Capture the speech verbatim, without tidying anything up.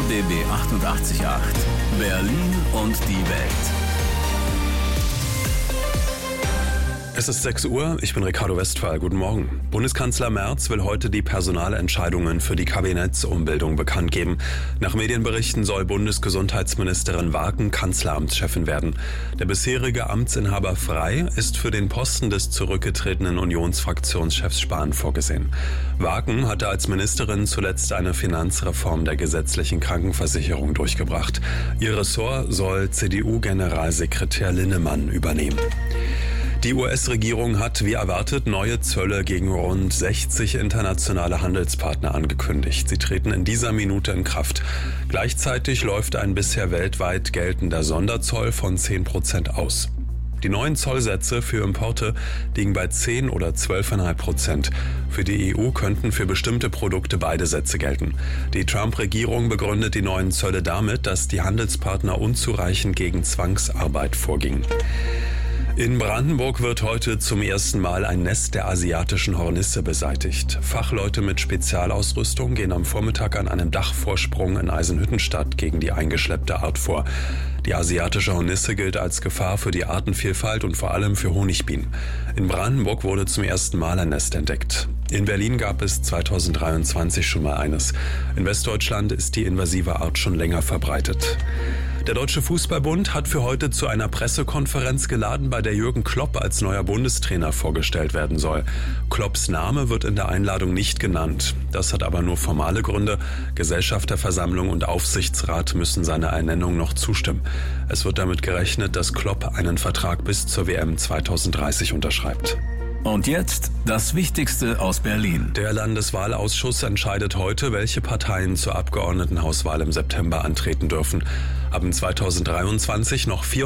B B achtundachtzig Komma acht. Berlin und die Welt. Es ist sechs Uhr, ich bin Ricardo Westphal. Guten Morgen. Bundeskanzler Merz will heute die Personalentscheidungen für die Kabinettsumbildung bekannt geben. Nach Medienberichten soll Bundesgesundheitsministerin Waken Kanzleramtschefin werden. Der bisherige Amtsinhaber Frey ist für den Posten des zurückgetretenen Unionsfraktionschefs Spahn vorgesehen. Waken hatte als Ministerin zuletzt eine Finanzreform der gesetzlichen Krankenversicherung durchgebracht. Ihr Ressort soll C D U-Generalsekretär Linnemann übernehmen. Die U S-Regierung hat, wie erwartet, neue Zölle gegen rund sechzig internationale Handelspartner angekündigt. Sie treten in dieser Minute in Kraft. Gleichzeitig läuft ein bisher weltweit geltender Sonderzoll von zehn Prozent aus. Die neuen Zollsätze für Importe liegen bei zehn oder zwölf Komma fünf Prozent. Für die E U könnten für bestimmte Produkte beide Sätze gelten. Die Trump-Regierung begründet die neuen Zölle damit, dass die Handelspartner unzureichend gegen Zwangsarbeit vorgingen. In Brandenburg wird heute zum ersten Mal ein Nest der asiatischen Hornisse beseitigt. Fachleute mit Spezialausrüstung gehen am Vormittag an einem Dachvorsprung in Eisenhüttenstadt gegen die eingeschleppte Art vor. Die asiatische Hornisse gilt als Gefahr für die Artenvielfalt und vor allem für Honigbienen. In Brandenburg wurde zum ersten Mal ein Nest entdeckt. In Berlin gab es zweitausenddreiundzwanzig schon mal eines. In Westdeutschland ist die invasive Art schon länger verbreitet. Der Deutsche Fußballbund hat für heute zu einer Pressekonferenz geladen, bei der Jürgen Klopp als neuer Bundestrainer vorgestellt werden soll. Klopps Name wird in der Einladung nicht genannt. Das hat aber nur formale Gründe. Gesellschafterversammlung und Aufsichtsrat müssen seiner Ernennung noch zustimmen. Es wird damit gerechnet, dass Klopp einen Vertrag bis zur W M zweitausenddreißig unterschreibt. Und jetzt das Wichtigste aus Berlin. Der Landeswahlausschuss entscheidet heute, welche Parteien zur Abgeordnetenhauswahl im September antreten dürfen. Haben zweitausenddreiundzwanzig noch vier